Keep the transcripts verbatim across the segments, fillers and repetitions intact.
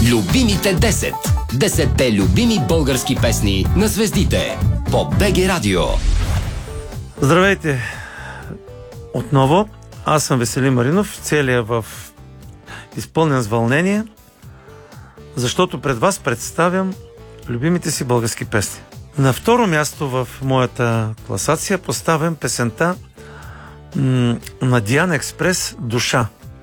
Любимите десет. Десетте любими български песни на звездите по БГ Радио. Здравейте! Отново, аз съм Веселин Маринов, целият в изпълнен с вълнение, защото пред вас представям любимите си български песни. На второ място в моята класация поставям песента м- на Диана Експрес "Душа".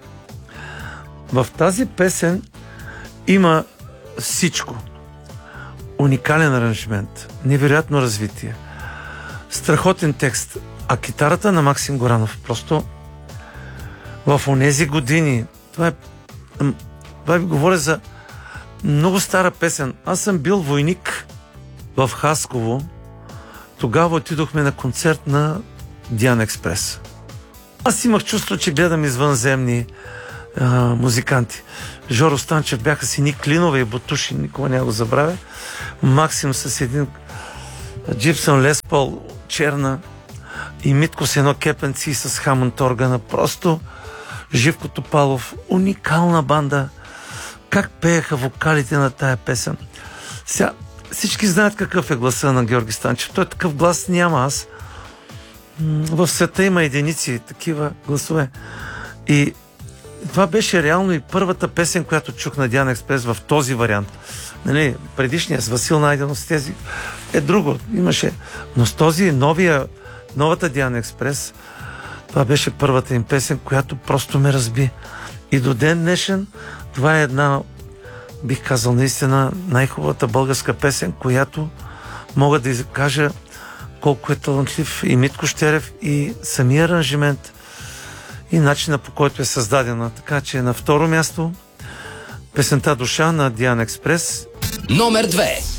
В тази песен има всичко. Уникален аранжмент, невероятно развитие, страхотен текст, а китарата на Максим Горанов просто в онези години, това е, това ви говоря за много стара песен. Аз съм бил войник в Хасково. Тогава отидохме на концерт на Диана Експрес. Аз имах чувство, че гледам извънземни а, музиканти. Жоро Станчев бяха си ни клинове и бутуши, никога няма го забравя. Максим с един Джипсън Лес Пол черна и Митко с едно кепенци с Хамонт органа. Просто Живко Топалов, уникална банда. Как пееха вокалите на тая песен. Сега, всички знаят какъв е гласа на Георги Станчев. Той такъв глас няма. Аз в света има единици такива гласове. И това беше реално и първата песен, която чух на Диана Експрес в този вариант. Нали, предишния с Васил Найденов, с тези е друго. Имаше. Но с този новия, новата Диана Експрес, това беше първата им песен, която просто ме разби. И до ден днешен това е една, бих казал, наистина най-хубавата българска песен, която мога да кажа колко е талантлив и Митко Щерев, и самия аранжимент, и начина, по който е създадена. Така че на второ място песента "Душа" на Диана Експрес. Номер две.